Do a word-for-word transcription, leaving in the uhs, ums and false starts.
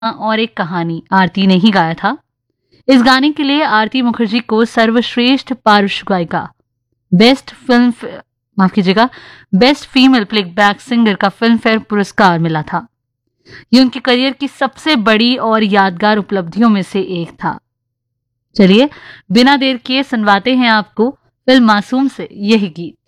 और एक कहानी आरती ने ही गाया था। इस गाने के लिए आरती मुखर्जी को सर्वश्रेष्ठ पार्श्व गायिका, बेस्ट फिल्म माफ कीजिएगा बेस्ट फीमेल प्लेबैक सिंगर का फिल्म फेयर पुरस्कार मिला था। ये उनके करियर की सबसे बड़ी और यादगार उपलब्धियों में से एक था। चलिए बिना देर किए सुनवाते हैं आपको फिल्म मासूम से यही गीत।